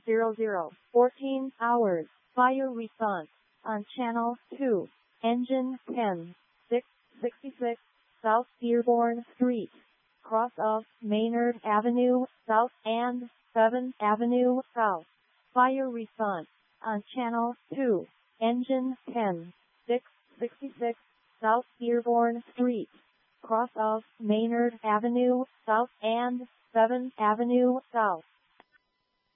14 hours. Fire response on Channel 2. Engine 10, 666 South Dearborn Street, cross of Maynard Avenue South and 7th Avenue South. Fire response on Channel 2. Engine 10, 666 South Dearborn Street, cross of Maynard Avenue South and 7th Avenue South.